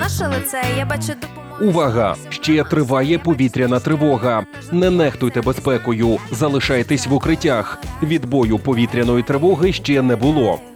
наше лице, я бачу допомогу. Увага! Ще триває повітряна тривога. Не нехтуйте безпекою, залишайтесь в укриттях. Відбою повітряної тривоги ще не було.